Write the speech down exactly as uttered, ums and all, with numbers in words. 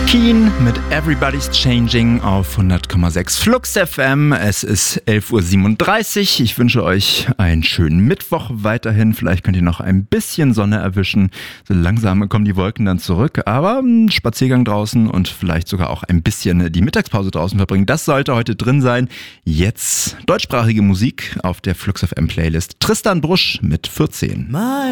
Keen mit Everybody's Changing auf hundert Komma sechs Flux F M. Es ist elf Uhr siebenunddreißig. Ich wünsche euch einen schönen Mittwoch weiterhin. Vielleicht könnt ihr noch ein bisschen Sonne erwischen. So langsam kommen die Wolken dann zurück. Aber ein Spaziergang draußen und vielleicht sogar auch ein bisschen die Mittagspause draußen verbringen. Das sollte heute drin sein. Jetzt deutschsprachige Musik auf der Flux F M Playlist. Tristan Brusch mit vierzehn.